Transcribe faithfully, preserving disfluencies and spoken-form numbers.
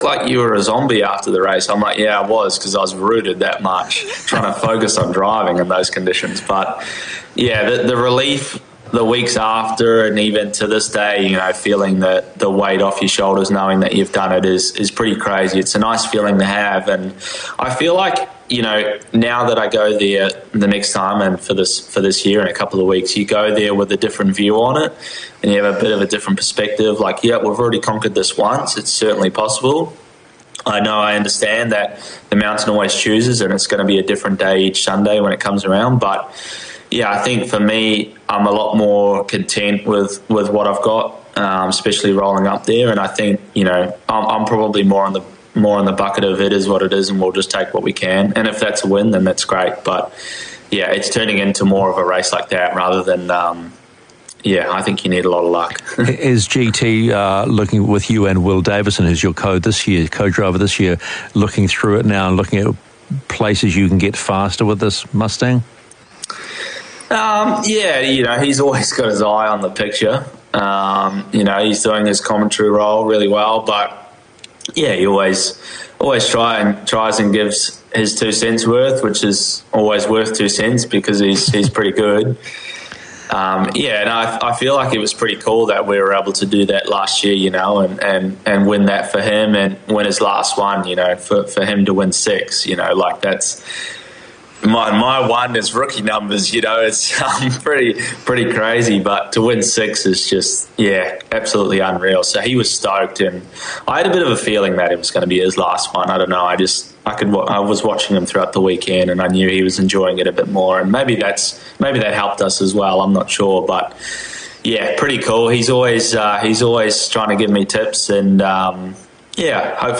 like you were a zombie after the race. I'm like, yeah, I was, because I was rooted that much, trying to focus on driving in those conditions. But yeah, the, the relief the weeks after, and even to this day, you know, feeling the, the weight off your shoulders, knowing that you've done it is, is pretty crazy. It's a nice feeling to have. And I feel like, you know, now that I go there the next time, and for this for this year in a couple of weeks, you go there with a different view on it, and you have a bit of a different perspective. Like, yeah, we've already conquered this once. It's certainly possible. I know, I understand that the mountain always chooses, and it's going to be a different day each Sunday when it comes around. But yeah, I think for me, I'm a lot more content with, with what I've got, um, especially rolling up there. And I think, you know, I'm, I'm probably more on the more on the bucket of it is what it is, and we'll just take what we can. And if that's a win, then that's great. But yeah, it's turning into more of a race like that rather than, um, yeah, I think you need a lot of luck. Is G T uh, looking with you and Will Davison, who's your co this year, co-driver this year, looking through it now and looking at places you can get faster with this Mustang? Um, yeah, you know, he's always got his eye on the picture. Um, you know, he's doing his commentary role really well, but yeah, he always always try and tries and gives his two cents worth, which is always worth two cents because he's he's pretty good. Um, yeah, and I, I feel like it was pretty cool that we were able to do that last year, you know, and, and, and win that for him and win his last one, you know, for, for him to win six, you know, like that's my my one is rookie numbers, you know, it's um, pretty pretty crazy, but to win six is just, yeah, absolutely unreal. So he was stoked, and I had a bit of a feeling that it was going to be his last one. I don't know, I just I could I was watching him throughout the weekend, and I knew he was enjoying it a bit more, and maybe that's maybe that helped us as well. I'm not sure, but yeah, pretty cool. He's always uh, he's always trying to give me tips, and um, yeah, hopefully